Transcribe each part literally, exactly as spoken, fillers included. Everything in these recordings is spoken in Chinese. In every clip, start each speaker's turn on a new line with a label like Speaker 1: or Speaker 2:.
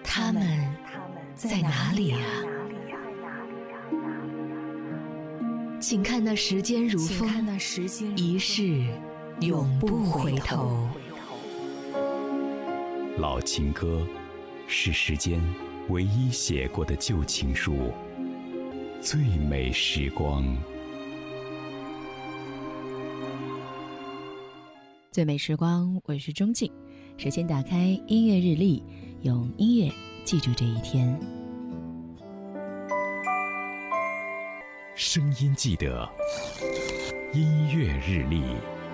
Speaker 1: 他们在哪里啊？请看那时间如风，一世永不回头。
Speaker 2: 老情歌是时间唯一写过的旧情书，最美时光。
Speaker 3: 最美时光，我是钟静。首先打开音乐日历，用音乐记住这一天。
Speaker 2: 声音记得，音乐日历。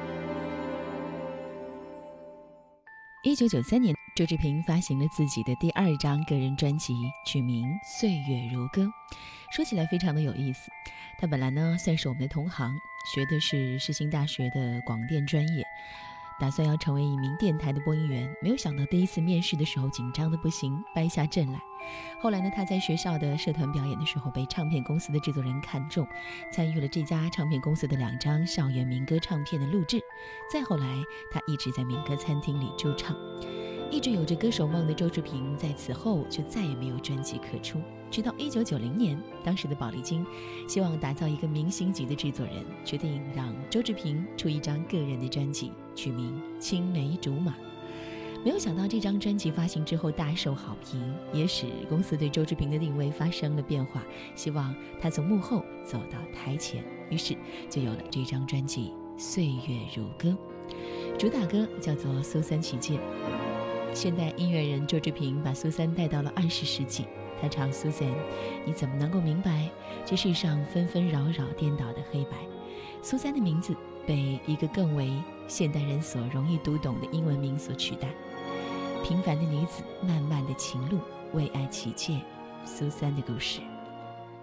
Speaker 3: 一九九三年，周志平发行了自己的第二张个人专辑，取名《岁月如歌》。说起来非常的有意思，他本来呢算是我们的同行，学的是世新大学的广电专业，打算要成为一名电台的播音员，没有想到第一次面试的时候紧张的不行，败下阵来。后来呢，他在学校的社团表演的时候被唱片公司的制作人看中，参与了这家唱片公司的两张校园民歌唱片的录制。再后来，他一直在民歌餐厅里驻唱。一直有着歌手梦的周志平在此后就再也没有专辑可出，直到一九九零年，当时的宝丽金希望打造一个明星级的制作人，决定让周志平出一张个人的专辑，取名《青梅竹马》。没有想到这张专辑发行之后大受好评，也使公司对周志平的定位发生了变化，希望他从幕后走到台前，于是就有了这张专辑《岁月如歌》。主打歌叫做《苏三起见》。现代音乐人周志平把苏三带到了二十世纪，他唱苏三，你怎么能够明白这世上纷纷扰扰颠倒的黑白？苏三的名字被一个更为现代人所容易读懂的英文名所取代。平凡的女子，漫漫的情路，为爱起见，苏三的故事。